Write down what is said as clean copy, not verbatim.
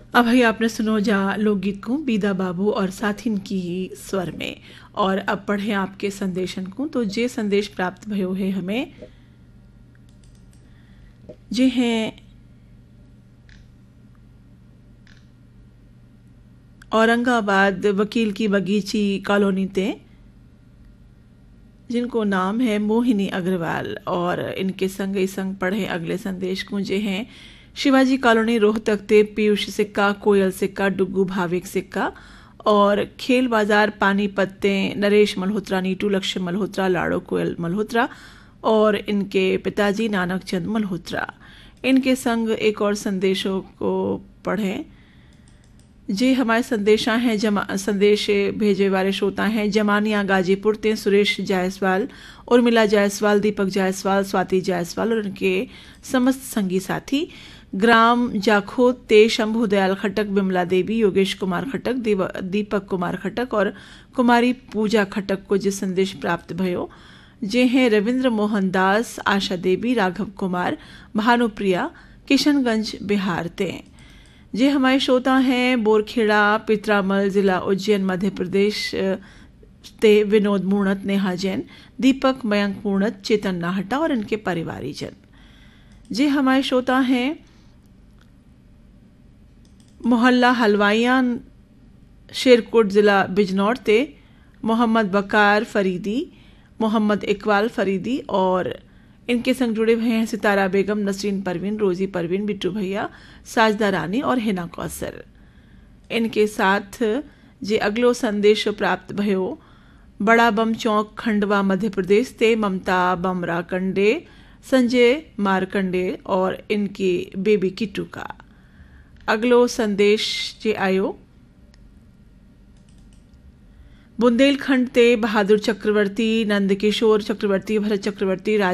अब है आपने सुनो जा लोकगीत को बीदा बाबू और साथिन की स्वर में। और अब पढ़े आपके संदेशन को। तो जे संदेश प्राप्त भयो है हमें जे हैं औरंगाबाद वकील की बगीची कॉलोनी ते, जिनको नाम है मोहिनी अग्रवाल। और इनके संग ही संग पढ़े अगले संदेश को जे हैं शिवाजी कॉलोनी रोहतक ते पीयूष सिक्का, कोयल सिक्का, डुग्गू भाविक सिक्का। और खेल बाजार पानीपत ते नरेश मल्होत्रा, नीटू लक्ष्य मल्होत्रा, लाड़ो कोयल मल्होत्रा और इनके पिताजी नानक चंद मल्होत्रा। इनके संग एक और संदेशों को पढ़ें। जी हमारे संदेशा हैं संदेश भेजे वाले श्रोता हैं जमानिया गाजीपुर ते सुरेश जायसवाल, उर्मिला जायसवाल, दीपक जायसवाल, स्वाति जायसवाल और उनके समस्त संगी साथी। ग्राम जाखो ते शंभु दयाल खटक, बिमला देवी, योगेश कुमार खटक, दीपक कुमार खटक और कुमारी पूजा खटक को जिस संदेश प्राप्त भयो जे हैं रविंद्र मोहन दास, आशा देवी, राघव कुमार, भानुप्रिया, किशनगंज बिहार ते। जे हमारे श्रोता हैं बोरखेड़ा पित्रामल, जिला उज्जैन, मध्य प्रदेश ते विनोद मूणत, नेहा जैन, दीपक, मयंक मूणत, चेतन नाहटा और इनके परिवारीजन। जे हमारे श्रोता हैं मोहल्ला हलवाइयान, शेरकोट, जिला बिजनौर ते मोहम्मद बकार फरीदी, मोहम्मद इकबाल फरीदी और इनके संग जुड़े हुए हैं सितारा बेगम, नसरीन परवीन, रोजी परवीन, बिट्टू भैया, साजदा रानी और हिना कौसर। इनके साथ जे अगलो संदेश प्राप्त भयो बड़ा बम चौक, खंडवा, मध्य प्रदेश ते ममता बमरा कंडे, संजय मारकंडे और इनकी बेबी किट्टू का। अगलो संदेश जे आयो बुंदेलखंड ते बहादुर चक्रवर्ती, नंदकिशोर चक्रवर्ती, भरत चक्रवर्ती,